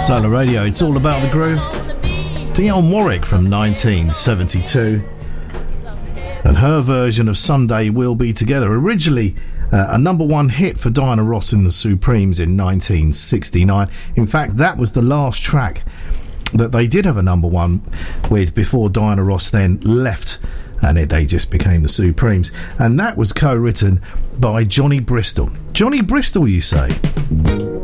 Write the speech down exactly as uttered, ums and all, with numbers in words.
Solar Radio, it's all about the groove. Dionne Warwick from nineteen seventy-two, and her version of Sunday We'll Be Together, originally uh, a number one hit for Diana Ross and the Supremes in nineteen sixty-nine. In fact, that was the last track that they did have a number one with before Diana Ross then left, and it, they just became the Supremes. And that was co-written by Johnny Bristol. Johnny Bristol, you say?